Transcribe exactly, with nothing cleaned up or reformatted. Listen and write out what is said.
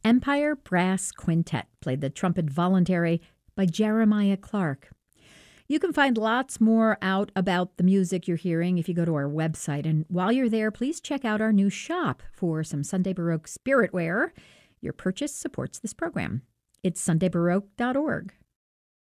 Empire Brass Quintet played the trumpet voluntary by Jeremiah Clark. You can find lots more out about the music you're hearing if you go to our website. And while you're there, please check out our new shop for some Sunday Baroque spirit wear. Your purchase supports this program. It's sunday baroque dot org.